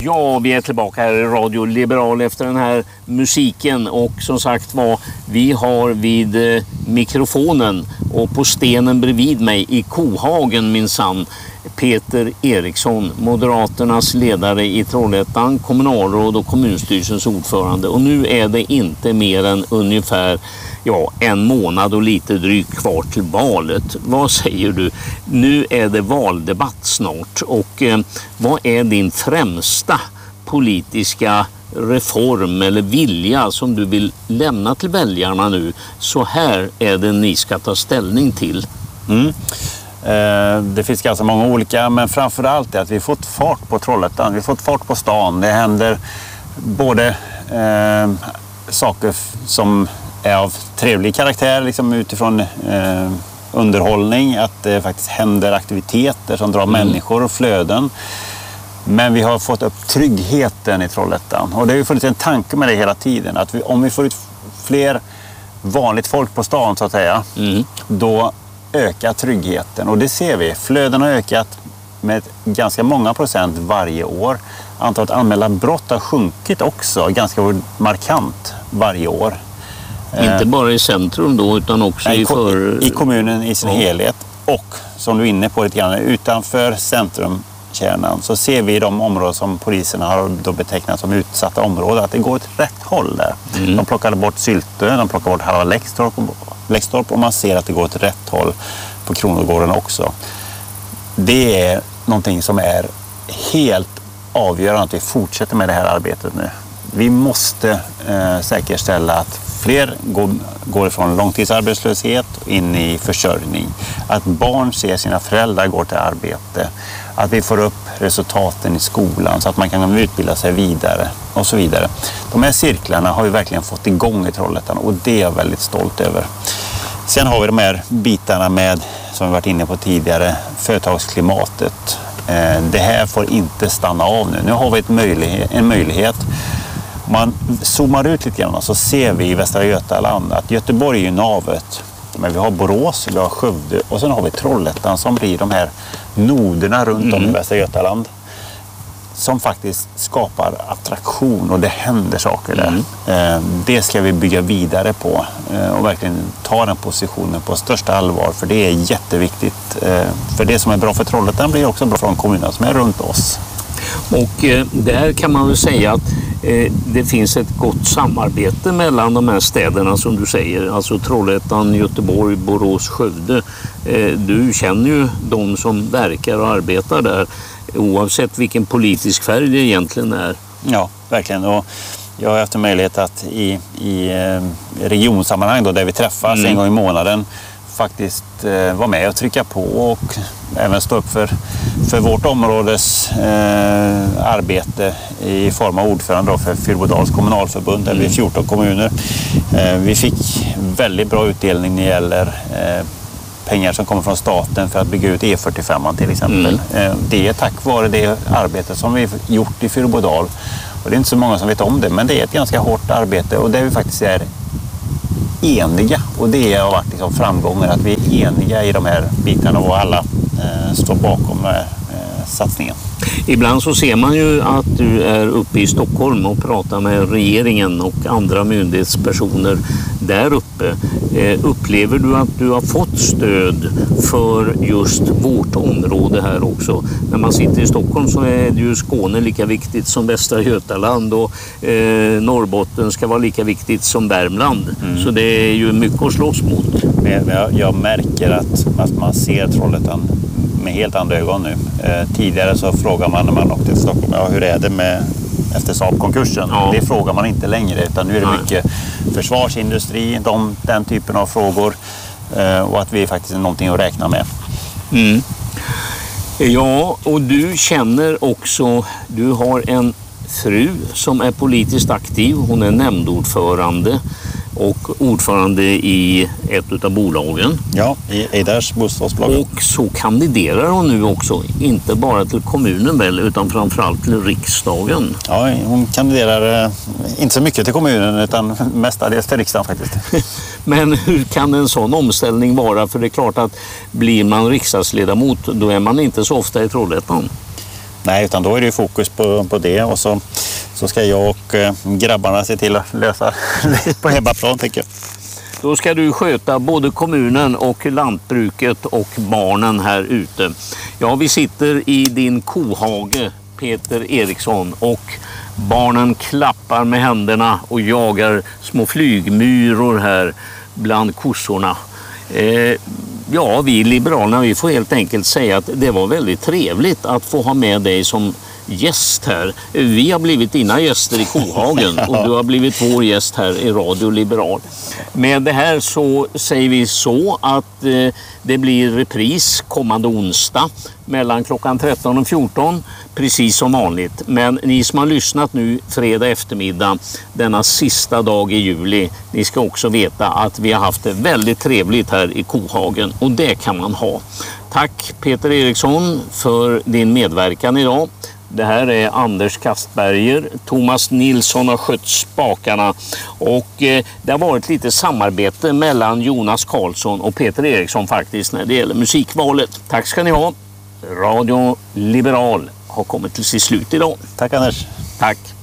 Ja, vi är tillbaka här i Radio Liberal efter den här musiken och som sagt var, vi har vid mikrofonen och på stenen bredvid mig i Kohagen minsann Peter Eriksson, Moderaternas ledare i Trollhättan, kommunalråd och kommunstyrelsens ordförande. Och nu är det inte mer än ungefär en månad och lite drygt kvar till valet. Vad säger du? Nu är det valdebatt snart och vad är din främsta politiska reform eller vilja som du vill lämna till väljarna nu? Så här är det ni ska ta ställning till. Det finns ganska många olika, men framförallt är att vi fått fart på Trollhättan. Vi har fått fart på stan. Det händer både saker som är av trevlig karaktär liksom utifrån underhållning, att det faktiskt händer aktiviteter som drar människor och flöden. Men vi har fått upp tryggheten i Trollhättan. Och det har ju funnits en tanke med det hela tiden. Att om vi får ut fler vanligt folk på stan så att säga, då ökar tryggheten. Och det ser vi. Flöden har ökat med ganska många procent varje år. Antalet anmälda brott har sjunkit också ganska markant varje år. Inte bara i centrum då utan också i kommunen i sin helhet. Och som du är inne på lite grann, utanför centrumkärnan så ser vi i de områden som poliserna har då betecknat som utsatta områden att det går åt rätt håll där. De plockade bort Syltö, de plockade bort halva Läxtorp och man ser att det går åt rätt håll på Kronogården också. Det är någonting som är helt avgörande att vi fortsätter med det här arbetet nu. Vi måste säkerställa att fler går från långtidsarbetslöshet in i försörjning. Att barn ser sina föräldrar gå till arbete. Att vi får upp resultaten i skolan så att man kan utbilda sig vidare och så vidare. De här cirklarna har vi verkligen fått igång i Trollhättan och det är jag väldigt stolt över. Sen har vi de här bitarna med, som vi varit inne på tidigare, företagsklimatet. Det här får inte stanna av nu. Nu har vi en möjlighet. Om man zoomar ut lite grann så ser vi i Västra Götaland att Göteborg är ju navet. Men vi har Borås, vi har Skövde och sen har vi Trollhättan som blir de här noderna runt om i Västra Götaland. Som faktiskt skapar attraktion och det händer saker där. Det ska vi bygga vidare på och verkligen ta den positionen på största allvar. För det är jätteviktigt. För det som är bra för Trollhättan blir också bra för de kommuner som är runt oss. Och där kan man väl säga att det finns ett gott samarbete mellan de här städerna som du säger. Alltså Trollhättan, Göteborg, Borås, Skövde. Du känner ju de som verkar och arbetar där oavsett vilken politisk färg det egentligen är. Ja, verkligen. Och jag har haft en möjlighet att i regionsammanhang då, där vi träffas en gång i månaden faktiskt vara med och trycka på och även stå upp för vårt områdes arbete i form av ordförande då för Fyrbodals kommunalförbund där vi är 14 kommuner. Vi fick väldigt bra utdelning när det gäller pengar som kommer från staten för att bygga ut E45 till exempel. Det är tack vare det arbete som vi gjort i Fyrbodal. Och det är inte så många som vet om det, men det är ett ganska hårt arbete och där vi faktiskt är eniga. Och det har varit liksom framgången att vi är eniga i de här bitarna och alla står bakom den här satsningen. Ibland så ser man ju att du är uppe i Stockholm och pratar med regeringen och andra myndighetspersoner där uppe. Upplever du att du har fått stöd för just vårt område här också? När man sitter i Stockholm så är det ju Skåne lika viktigt som Västra Götaland och Norrbotten ska vara lika viktigt som Värmland. Så det är ju mycket att slåss mot. Jag märker att man ser Trollhättan med helt andra ögon nu. Tidigare så frågar man när man åkte till Stockholm, hur är det med efter Saab-konkursen? Ja. Det frågar man inte längre utan nu är det mycket försvarsindustri, den typen av frågor och att vi faktiskt är någonting att räkna med. Ja, och du känner också, du har en fru som är politiskt aktiv, hon är nämndordförande och ordförande i ett av bolagen. Ja, i Eiders bostadsbolag. Och så kandiderar hon nu också, inte bara till kommunen väl, utan framförallt till riksdagen. Ja, hon kandiderar inte så mycket till kommunen utan mestadels till riksdagen faktiskt. Men hur kan en sån omställning vara? För det är klart att blir man riksdagsledamot, då är man inte så ofta i Trollhättan. Nej, utan då är det ju fokus på det och så ska jag och grabbarna se till att lösa det på hemmaplan, tycker jag. Då ska du sköta både kommunen och lantbruket och barnen här ute. Ja, vi sitter i din kohage, Peter Eriksson, och barnen klappar med händerna och jagar små flygmyror här bland kossorna. Ja, vi liberalerna, vi får helt enkelt säga att det var väldigt trevligt att få ha med dig som gäst här. Vi har blivit dina gäster i Kohagen och du har blivit vår gäst här i Radio Liberal. Med det här så säger vi så att det blir repris kommande onsdag mellan klockan 13 och 14, precis som vanligt. Men ni som har lyssnat nu fredag eftermiddag, denna sista dag i juli, ni ska också veta att vi har haft det väldigt trevligt här i Kohagen, och det kan man ha. Tack Peter Eriksson för din medverkan idag. Det här är Anders Kastberger. Thomas Nilsson har skött spakarna och det har varit lite samarbete mellan Jonas Karlsson och Peter Eriksson faktiskt när det gäller musikvalet. Tack ska ni ha. Radio Liberal har kommit till sitt slut idag. Tack Anders. Tack.